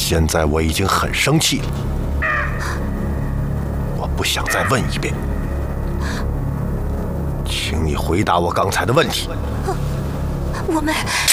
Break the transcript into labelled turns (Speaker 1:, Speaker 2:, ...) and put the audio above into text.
Speaker 1: 现在我已经很生气了，我不想再问一遍，请你回答我刚才的问题。
Speaker 2: 我们